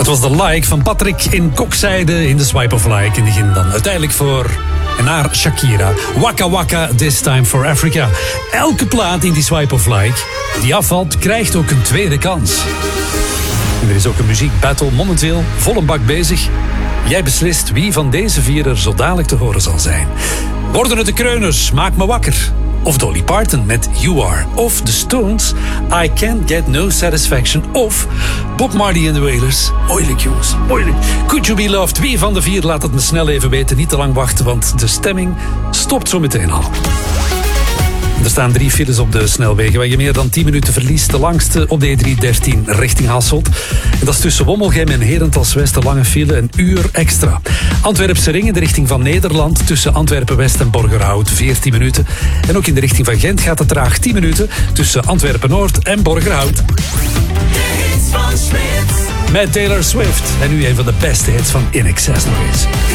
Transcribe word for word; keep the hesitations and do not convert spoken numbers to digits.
Het was de like van Patrick in Kokzijde in de Swipe of Like. En die ging dan uiteindelijk voor en naar Shakira. Waka Waka, This Time for Africa. Elke plaat in die Swipe of Like die afvalt, krijgt ook een tweede kans. En er is ook een muziekbattle momenteel vol een bak bezig. Jij beslist wie van deze vier er zo dadelijk te horen zal zijn. Worden het de Kreuners, Maak me wakker? Of Dolly Parton met You Are. Of The Stones, I Can't Get No Satisfaction. Of Bob Marley and the Wailers. Moeilijk jongens, moeilijk. Could You Be Loved? Wie van de vier? Laat het me snel even weten. Niet te lang wachten, want de stemming stopt zo meteen al. Er staan drie files op de snelwegen waar je meer dan tien minuten verliest. De langste op de E drie dertien richting Hasselt. En dat is tussen Wommelgem en Herentals-West, een lange file, een uur extra. Antwerpse ring in de richting van Nederland tussen Antwerpen-West en Borgerhout, veertien minuten. En ook in de richting van Gent gaat het traag tien minuten tussen Antwerpen-Noord en Borgerhout. Met Taylor Swift. En nu een van de beste hits van In Excess nog eens.